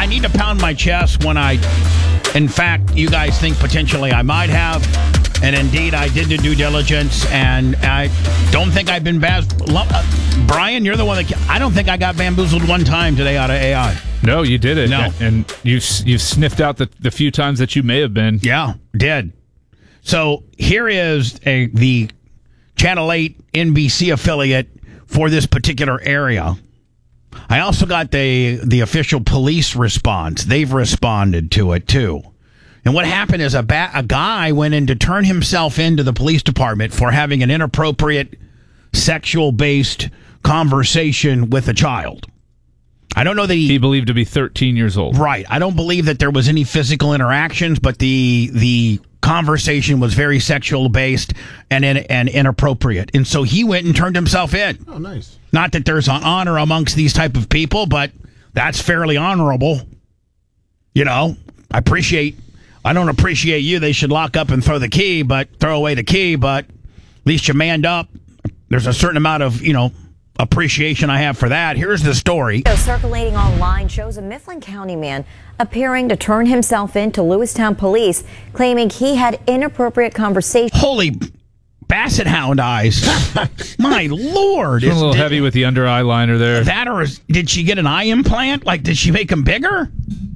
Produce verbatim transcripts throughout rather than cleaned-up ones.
I need to pound my chest when I, in fact, you guys think potentially I might have. And indeed, I did the due diligence, and I don't think I've been bad. Uh, Brian, you're the one that... I don't think I got bamboozled one time today out of A I. No, you did it. No. And you've, you've sniffed out the, the few times that you may have been. Yeah, did. So here is a the Channel eight N B C affiliate for this particular area. I also got the the official police response. They've responded to it, too. And what happened is a, ba- a guy went in to turn himself into the police department for having an inappropriate sexual-based conversation with a child. I don't know that he... He believed to be thirteen years old. Right. I don't believe that there was any physical interactions, but the the conversation was very sexual-based and, in, and inappropriate. And so he went and turned himself in. Oh, nice. Not that there's an honor amongst these type of people, but that's fairly honorable. You know, I appreciate... I don't appreciate you. They should lock up and throw the key, but throw away the key, but at least you manned up. There's a certain amount of, you know, appreciation I have for that. Here's the story. Circulating online shows a Mifflin County man appearing to turn himself in to Lewistown police, claiming he had inappropriate conversation. Holy basset hound eyes. My Lord. It's a little did, heavy with the under eyeliner there. That or is, did she get an eye implant? Like, did she make him bigger?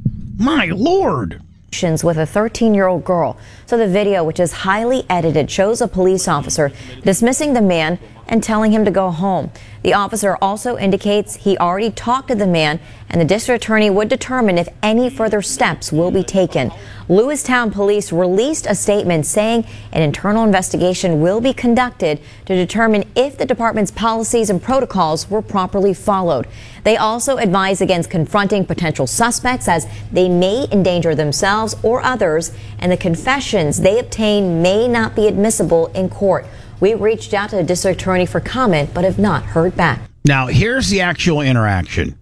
My Lord. With a thirteen-year-old girl. So the video, which is highly edited, shows a police officer dismissing the man and telling him to go home. The officer also indicates he already talked to the man, and the district attorney would determine if any further steps will be taken. Lewistown police released a statement saying an internal investigation will be conducted to determine if the department's policies and protocols were properly followed. They also advise against confronting potential suspects as they may endanger themselves or others, and the confessions they obtain may not be admissible in court. We reached out to the district attorney for comment, but have not heard back. Now, here's the actual interaction.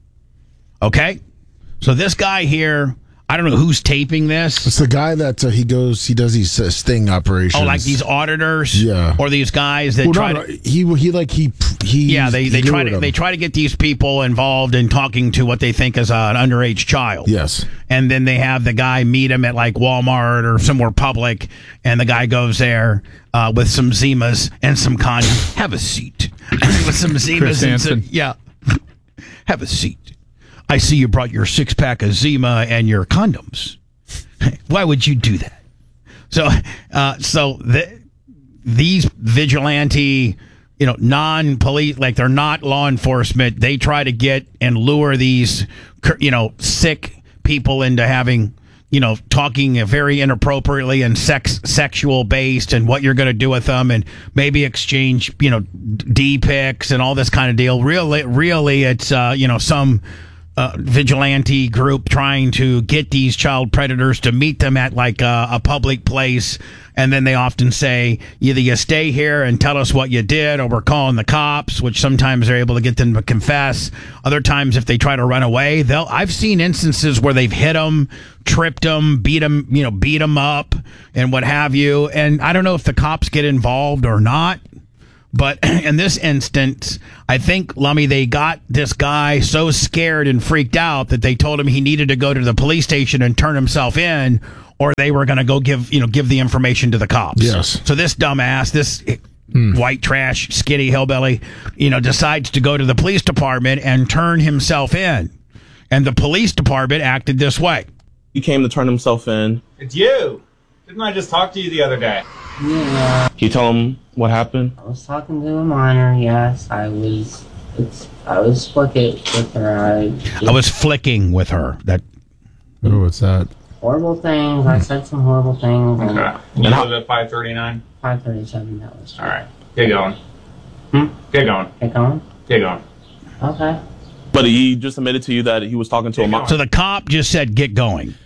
Okay? So this guy here, I don't know who's taping this. It's the guy that uh, he goes, he does these uh, sting operations. Oh, like these auditors? Yeah. Or these guys that well, try no, no, to... He, he like, he, he Yeah, they, they, he try lured to, him. they try to get these people involved in talking to what they think is uh, an underage child. Yes. And then they have the guy meet him at like Walmart or somewhere public, and the guy goes there uh, with some Zimas and some condoms. Have a seat. With some Zimas Chris and some, Hansen. yeah. Have a seat. I see you brought your six pack of Zima and your condoms. Why would you do that? So, uh, so the, these vigilante, you know, non-police, like they're not law enforcement. They try to get and lure these, you know, sick people into having, you know, talking very inappropriately and sex sexual based and what you're going to do with them, and maybe exchange, you know, D pics and all this kind of deal. Really, really, it's uh, you know, some. Uh, vigilante group trying to get these child predators to meet them at like a, a public place, and then they often say either you stay here and tell us what you did, or we're calling the cops, which sometimes they're able to get them to confess. Other times, if they try to run away, they'll I've seen instances where they've hit them, tripped them, beat them, you know, beat them up, and what have you. And I don't know if the cops get involved or not. But in this instance, I think, Lummy, they got this guy so scared and freaked out that they told him he needed to go to the police station and turn himself in, or they were going to go give, you know, give the information to the cops. Yes. So this dumbass, this mm. white trash, skinny hillbilly, you know, decides to go to the police department and turn himself in. And the police department acted this way. He came to turn himself in. It's you. Didn't I just talk to you the other day? Yeah. Can you tell him what happened? I was talking to a minor, yes. I was it's I was flicking with her. I, I was flicking with her. That Oh, what's that? horrible things. I said some horrible things. And Okay. You And how- live at five thirty-nine? five thirty-seven, that was. All right. Get going. Hmm? Get going. Get going? Get going. Okay. But he just admitted to you that he was talking to a mom. So the cop just said, get going.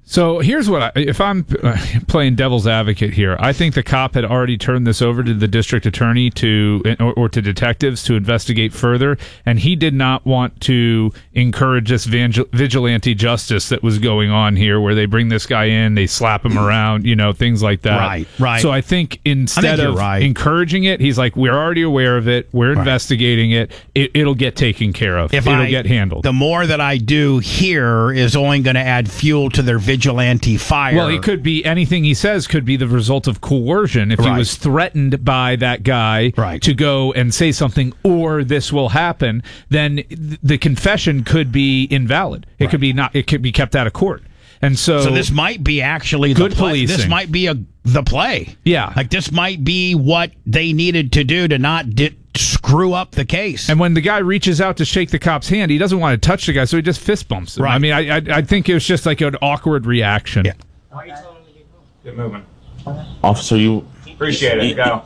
So here's what I, if I'm uh, playing devil's advocate here, I think the cop had already turned this over to the district attorney to or, or to detectives to investigate further, and he did not want to encourage this vangel- vigilante justice that was going on here, where they bring this guy in, they slap him around, you know, things like that. Right, right. So I think instead I think you're of right. encouraging it, he's like, we're already aware of it, we're Right. investigating it, it, it'll get taken care of, If it'll I, get handled. The more that I do here is only going to add fuel to their vigilante fire. Well, it could be anything he says could be the result of coercion. If Right. he was threatened by that guy Right. to go and say something, or this will happen, then th- the confession could be invalid. It Right. could be not. It could be kept out of court. And so, So this might be actually Good the play. policing. This might be a the play. Yeah. like this might be what they needed to do to not di- screw up the case. and when the guy reaches out to shake the cop's hand, he doesn't want to touch the guy, so he just fist bumps him. Right. I mean, I, I I think it was just like an awkward reaction. Yeah. Why are you telling me to get moving? Officer, you. Appreciate it. Go.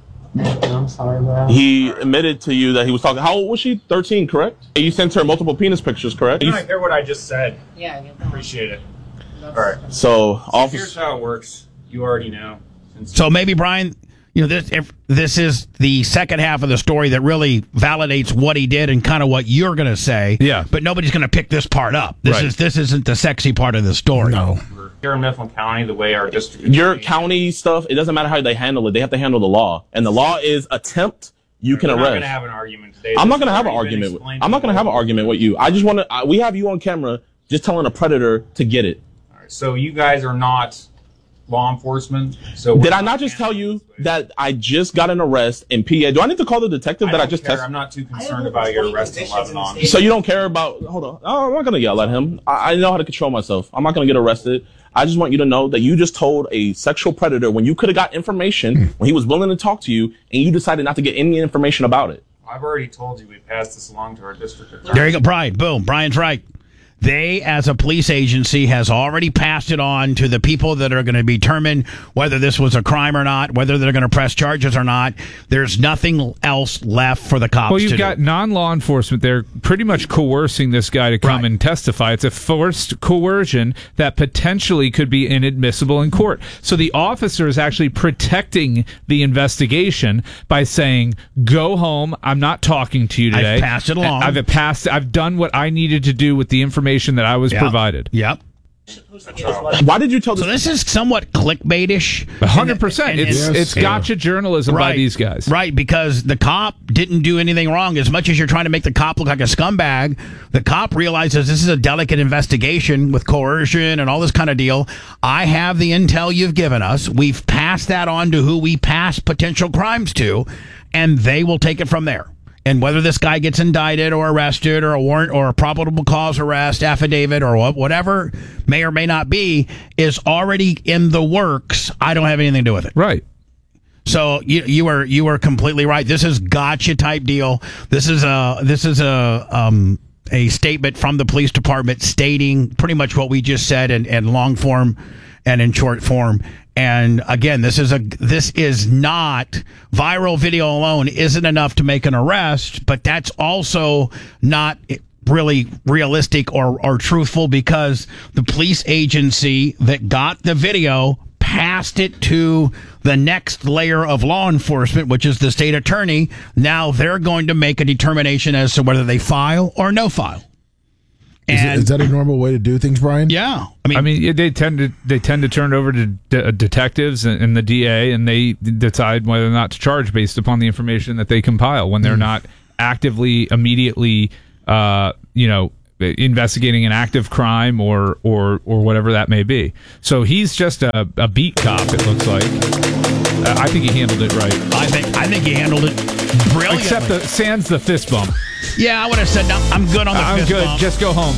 I'm sorry, bro. He admitted to you that he was talking. How old was she? thirteen, correct? And you sent her multiple penis pictures, correct? You don't hear what I just said. Yeah, I get that. Appreciate it. All right. So, Here's officer. how it works. You already know. Since So maybe Brian, you know, this if this is the second half of the story that really validates what he did and kind of what you're going to say. Yeah. But nobody's going to pick this part up. This Right. is this isn't the sexy part of the story. No. we're here in Mifflin County, the way our district. Your county stuff, it doesn't matter how they handle it. They have to handle the law. And the law is attempt, you can We're not arrest. going to have an argument today. I'm not This going to has have an already been argument. With, explained I'm not going to have an before. argument with you. I just want to. We have you on camera just telling a predator to get it. All right, so you guys are not law enforcement. So we're Did I not just tell handling you this way. that I just got an arrest in P A? Do I need to call the detective I that I don't just care. tested? I'm not too concerned about your arrest in Lebanon. So you don't care about? Hold on. Oh, I'm not gonna yell at him. I, I know how to control myself. I'm not gonna get arrested. I just want you to know that you just told a sexual predator when you could have got information when he was willing to talk to you, and you decided not to get any information about it. I've already told you we passed this along to our district attorney. There you go, Brian. Boom. Brian's right. They, as a police agency, has already passed it on to the people that are going to determine whether this was a crime or not, whether they're going to press charges or not. There's nothing else left for the cops Well, to you've do. got non-law enforcement. They're pretty much coercing this guy to come Right. and testify. It's a forced coercion that potentially could be inadmissible in court. So the officer is actually protecting the investigation by saying, "Go home. I'm not talking to you I've today. passed it along." I've passed. I've done what I needed to do with the information that I was Yep. provided." Yep. Why did you tell So this? this is somewhat clickbaitish. A hundred percent. And- It's and- it's Yes. gotcha journalism by these guys. Right, because the cop didn't do anything wrong. As much as you're trying to make the cop look like a scumbag, the cop realizes this is a delicate investigation with coercion and all this kind of deal. I have the intel you've given us. We've passed that on to who we pass potential crimes to, and they will take it from there. And whether this guy gets indicted or arrested or a warrant or a probable cause arrest affidavit or wha- whatever may or may not be is already in the works. I don't have anything to do with it. Right. So you you were you were completely right. This is gotcha type deal. This is a this is a um a statement from the police department stating pretty much what we just said in, in long form and in short form. And again, this is a this is not viral video alone isn't enough to make an arrest, but that's also not really realistic or, or truthful because the police agency that got the video passed it to the next layer of law enforcement, which is the state attorney. Now they're going to make a determination as to whether they file or no file. Is, it, And is that a normal way to do things, Brian? yeah, I mean, I mean, yeah, they tend to they tend to turn it over to de- detectives and, and the D A, and they decide whether or not to charge based upon the information that they compile when they're not actively, immediately, uh, you know, investigating an active crime or or or whatever that may be. So he's just a, a beat cop. It looks like. Uh, I think he handled it right, I think I think he handled it brilliantly. except the sans the fist bump. yeah, I would have said no, I'm good on the I'm fist good. bump. Just go home.